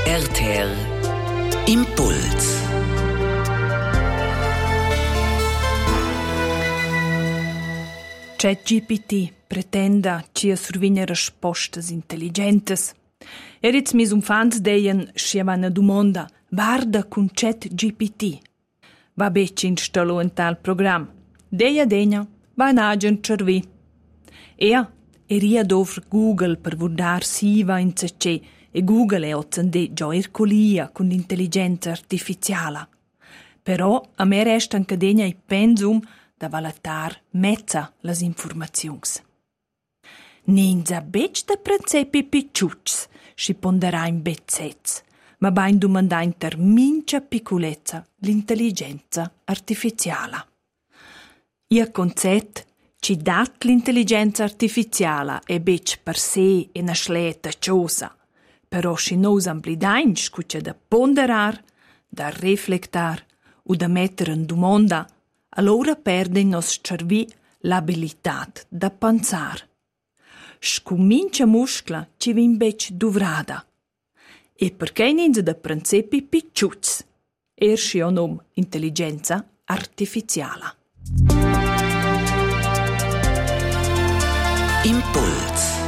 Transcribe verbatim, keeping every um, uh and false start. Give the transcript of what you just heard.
R T R Impuls. ChatGPT pretenda ci survegna rispostas intelligentes. Eritz mis umfants deien schiava una domanda, guarda con ChatGPT. Va bec installo in tal program. Deia degna, va in agent cervi. Ea, eria dovr Google per vurdar siva in cece e Google è ozzende già ercolia con l'intelligenza artificiala. Però a me resta anche degna i pensum da valatar mezza las informazions. Ninza bec da principi picciucs, si ponderà in bezzez, ma bain domandà inter mincia picculezza l'intelligenza artificiala. Ia concet, ci dat l'intelligenza artificiala e bec per sé e na schleta ciosa, però si nos amblidain scuccia da ponderar, da reflectar o da mettere in domanda, allora perde in nos cervi l'abilitat da pensar. Scumincia muscla ci vin bec duvrada. E perché ninza da principi picciuts? Ersci o nom intelligenza artificiala. Impuls.